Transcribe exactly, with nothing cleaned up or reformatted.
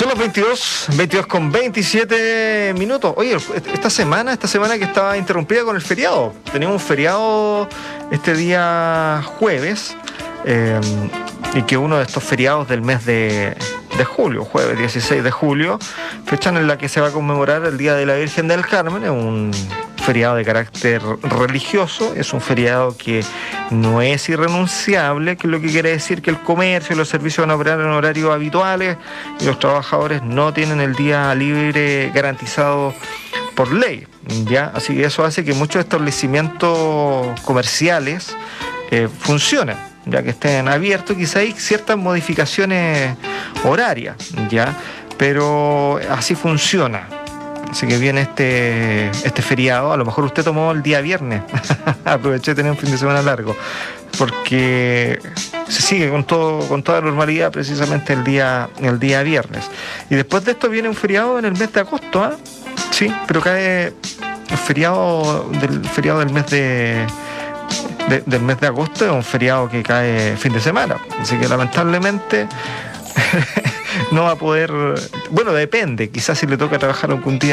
las veintidós, veintidós con veintisiete minutos. Oye, esta semana, esta semana que estaba interrumpida con el feriado. Teníamos un feriado este día jueves, eh, y que uno de estos feriados del mes de, de julio, jueves dieciséis de julio, fecha en la que se va a conmemorar el Día de la Virgen del Carmen, es un feriado de carácter religioso, es un feriado que no es irrenunciable, que es lo que quiere decir que el comercio y los servicios van a operar en horarios habituales y los trabajadores no tienen el día libre garantizado por ley, ¿ya? Así que eso hace que muchos establecimientos comerciales eh, funcionen, ya que estén abiertos. Quizá hay ciertas modificaciones horarias, ¿ya? Pero así funciona. Así que viene este, este feriado. A lo mejor usted tomó el día viernes. Aproveché de tener un fin de semana largo. Porque se sigue con todo, con toda normalidad precisamente el día, el día viernes. Y después de esto viene un feriado en el mes de agosto, ¿ah? ¿eh? Sí, pero cae el feriado del, feriado del mes de... De, del mes de agosto, es un feriado que cae fin de semana, así que lamentablemente no va a poder, bueno, depende, quizás si le toca trabajar algún día